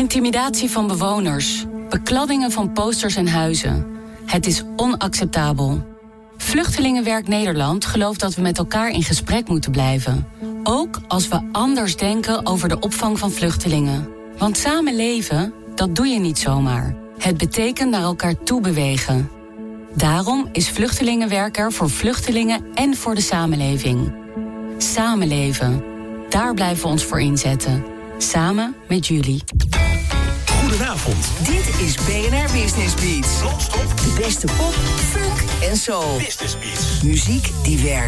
Intimidatie van bewoners. Bekladdingen van posters en huizen. Het is onacceptabel. Vluchtelingenwerk Nederland gelooft dat we met elkaar in gesprek moeten blijven. Ook als we anders denken over de opvang van vluchtelingen. Want samen leven, dat doe je niet zomaar. Het betekent naar elkaar toe bewegen. Daarom is Vluchtelingenwerk er voor vluchtelingen en voor de samenleving. Samenleven. Daar blijven we ons voor inzetten. Samen met jullie. Goedenavond. Dit is BNR Business Beats. Non-stop De beste pop, funk en soul. Business Beats. Muziek die werkt.